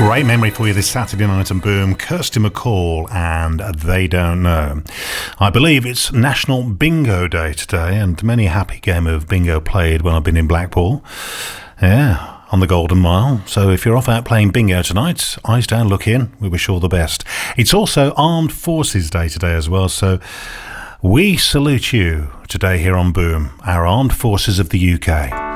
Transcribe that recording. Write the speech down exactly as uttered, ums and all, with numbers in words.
Great memory for you this Saturday night and Boom. Kirsty MacColl and They Don't Know. I believe it's National Bingo Day today, and many a happy game of bingo played when I've been in Blackpool. Yeah, on the Golden Mile. So if you're off out playing bingo tonight, eyes down, look in. We wish you all the best. It's also Armed Forces Day today as well, so we salute you today here on Boom, our Armed Forces of the U K.